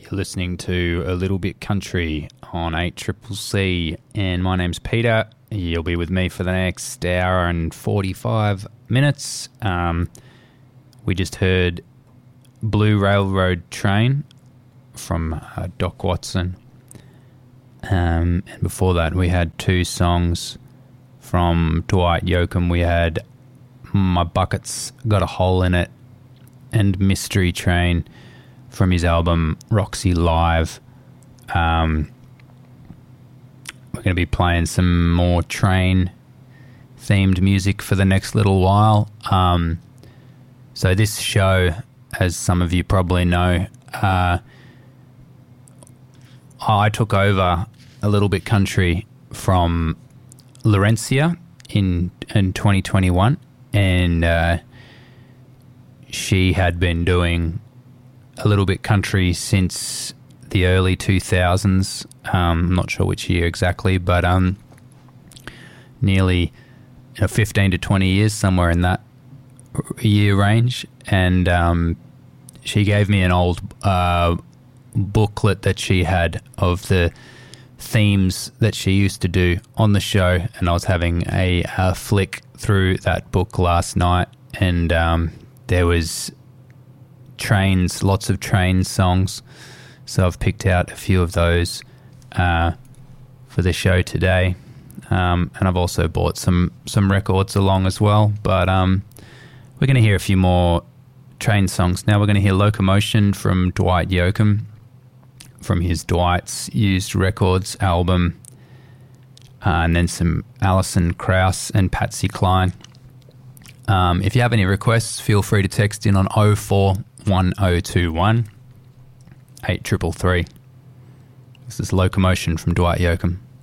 You're listening to A Little Bit Country on 8CCC, and my name's Peter. You'll be with me for the next hour and 45 minutes. We just heard Blue Railroad Train from Doc Watson. And before that, we had two songs from Dwight Yoakam. We had My Bucket's Got a Hole in It and Mystery Train from his album Roxy Live. We're going to be playing some more train-themed music for the next little while. So this show, as some of you probably know, I took over A Little Bit Country from Laurencia in 2021, and she had been doing A Little Bit Country since the early 2000s. I'm not sure which year exactly, but nearly 15 to 20 years, somewhere in that year range. And she gave me an old booklet that she had of the themes that she used to do on the show, and I was having a flick through that book last night, and there was trains, lots of train songs, so I've picked out a few of those for the show today, and I've also bought some records along as well, but we're going to hear a few more train songs. Now we're going to hear Locomotion from Dwight Yoakam from his Dwight's Used Records album, and then some Alison Krauss and Patsy Cline. If you have any requests, feel free to text in on 041021 8333. This is Locomotion from Dwight Yoakam.